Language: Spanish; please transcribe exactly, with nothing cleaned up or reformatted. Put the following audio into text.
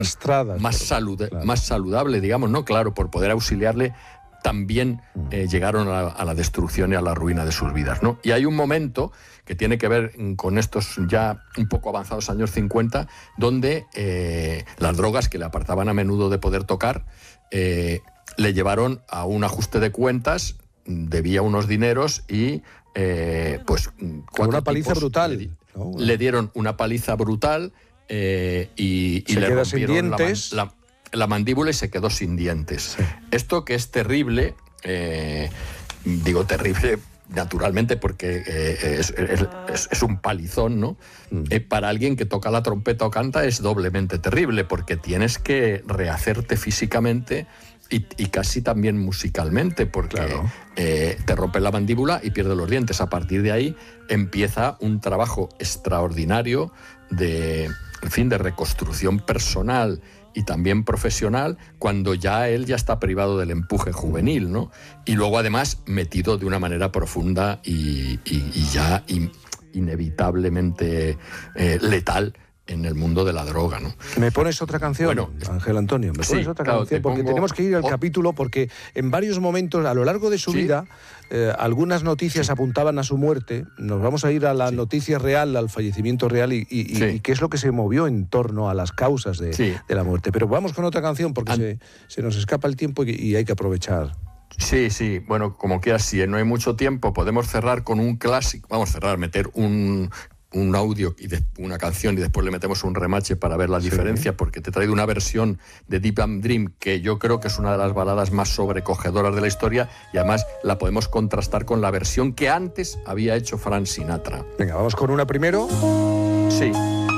más, saluda claro. más saludable, digamos, ¿no? Claro, por poder auxiliarle, también eh, llegaron a la, a la destrucción y a la ruina de sus vidas, ¿no? Y hay un momento que tiene que ver con estos ya un poco avanzados años cincuenta, donde eh, las drogas, que le apartaban a menudo de poder tocar, eh, le llevaron a un ajuste de cuentas, debía unos dineros y eh, pues con una paliza brutal. Le, ¿no? le dieron una paliza brutal eh, y, y se le queda rompieron sin dientes. La, la, la mandíbula y se quedó sin dientes. Sí. Esto que es terrible, eh, digo terrible naturalmente porque eh, es, es, es un palizón, ¿no? Mm. Eh, para alguien que toca la trompeta o canta es doblemente terrible porque tienes que rehacerte físicamente y, y casi también musicalmente porque claro. eh, te rompe la mandíbula y pierdes los dientes. A partir de ahí empieza un trabajo extraordinario de, en fin, de reconstrucción personal y también profesional, cuando ya él ya está privado del empuje juvenil, ¿no? Y luego además metido de una manera profunda y, y, y ya in, inevitablemente eh, letal en el mundo de la droga, ¿no? ¿Me pones otra canción, bueno, Ángel Antonio? ¿Me sí, pones otra claro, canción? Porque pongo... tenemos que ir al oh. capítulo, porque en varios momentos, a lo largo de su ¿Sí? vida, eh, algunas noticias sí. apuntaban a su muerte. Nos vamos a ir a la sí. noticia real, al fallecimiento real y, y, sí. y qué es lo que se movió en torno a las causas de, sí. de la muerte. Pero vamos con otra canción, porque An... se, se nos escapa el tiempo y, y hay que aprovechar. Sí, sí, bueno, como quieras, si no hay mucho tiempo, podemos cerrar con un clásico, vamos a cerrar, meter un... un audio y de, una canción y después le metemos un remache para ver la sí. diferencia, porque te he traído una versión de Deep and Dream que yo creo que es una de las baladas más sobrecogedoras de la historia y además la podemos contrastar con la versión que antes había hecho Frank Sinatra. Venga, vamos con una primero. Sí.